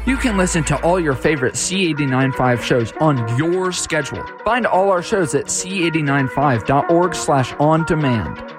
You can listen to all your favorite C895 shows on your schedule. Find all our shows at c895.org/on-demand.